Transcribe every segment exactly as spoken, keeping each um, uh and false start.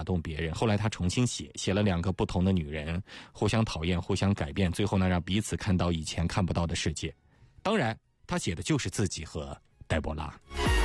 打动别人。后来他重新写，写了两个不同的女人，互相讨厌，互相改变，最后呢，让彼此看到以前看不到的世界。当然，他写的就是自己和黛博拉。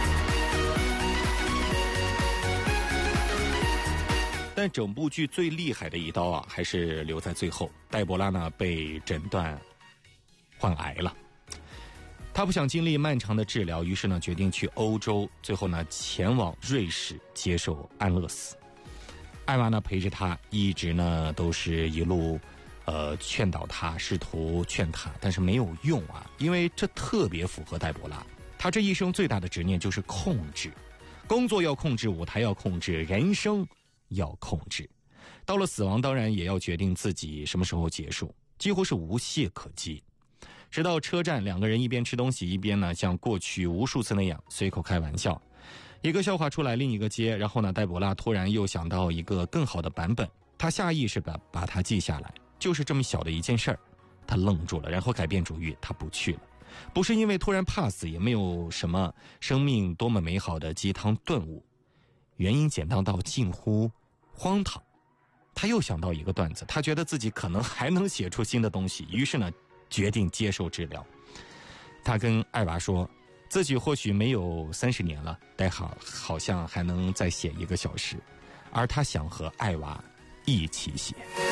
但整部剧最厉害的一刀啊，还是留在最后。黛博拉呢，被诊断患癌了。他不想经历漫长的治疗，于是呢决定去欧洲，最后呢前往瑞士接受安乐死。艾娃呢陪着他，一直呢都是一路呃劝导他，试图劝他，但是没有用啊，因为这特别符合黛博拉。他这一生最大的执念就是控制，工作要控制，舞台要控制，人生要控制。到了死亡，当然也要决定自己什么时候结束，几乎是无懈可击。直到车站，两个人一边吃东西，一边呢像过去无数次那样随口开玩笑，一个笑话出来另一个接，然后呢黛博拉突然又想到一个更好的版本，他下意识把把它记下来，就是这么小的一件事儿，他愣住了，然后改变主意，他不去了。不是因为突然怕死，也没有什么生命多么美好的鸡汤顿悟，原因简单到近乎荒唐。他又想到一个段子，他觉得自己可能还能写出新的东西，于是呢决定接受治疗。他跟艾娃说，自己或许没有三十年了，但好好像还能再写一个小时，而他想和艾娃一起写。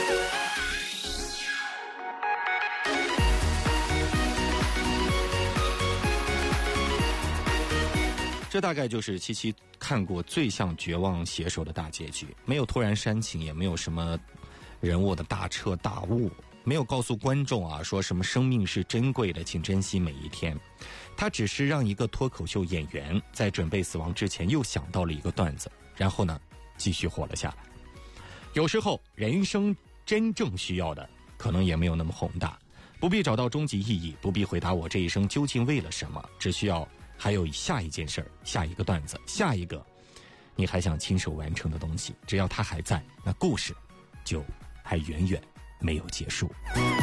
这大概就是七七看过最像绝望写手的大结局，没有突然煽情，也没有什么人物的大彻大悟，没有告诉观众啊说什么生命是珍贵的，请珍惜每一天。他只是让一个脱口秀演员在准备死亡之前又想到了一个段子，然后呢继续活了下来。有时候人生真正需要的可能也没有那么宏大，不必找到终极意义，不必回答我这一生究竟为了什么，只需要还有下一件事儿，下一个段子，下一个你还想亲手完成的东西。只要它还在，那故事就还远远没有结束。